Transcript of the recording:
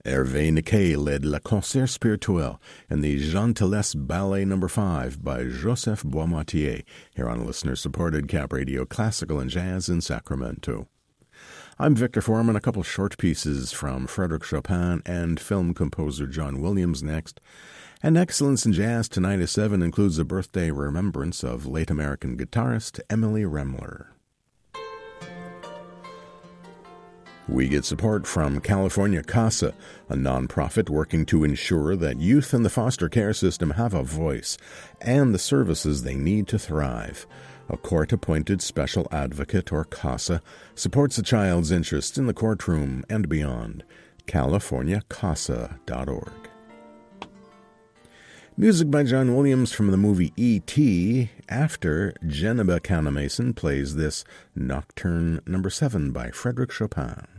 Hervé Niquet led Le Concert Spirituel and the Gentilesse Ballet No. 5 by Joseph Boismatier, here on listener-supported Cap Radio Classical and Jazz in Sacramento. I'm Victor Foreman. A couple short pieces from Frédéric Chopin and film composer John Williams next. And Excellence in Jazz tonight at 7 includes a birthday remembrance of late American guitarist Emily Remler. We get support from California CASA, a nonprofit working to ensure that youth in the foster care system have a voice and the services they need to thrive. A court-appointed special advocate, or CASA, supports a child's interest in the courtroom and beyond. CaliforniaCASA.org. Music by John Williams from the movie E.T. after Jennifer Canamason plays this Nocturne No. 7 by Frédéric Chopin.